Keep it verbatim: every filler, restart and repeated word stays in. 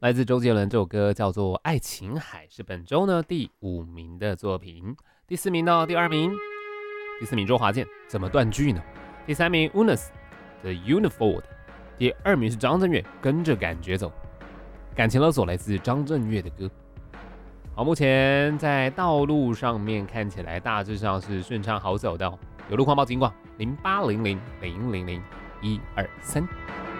来自周杰伦这首歌叫做《爱琴海》，是本周呢第五名的作品。第四名呢，第二名，第四名周华健怎么断句呢？第三名 Unis 的 Unifold， 第二名是张震岳跟着感觉走。感情勒索来自张震岳的歌。好，目前在道路上面看起来大致上是顺畅好走的、哦。有路况报警广零八零零零零零一二三。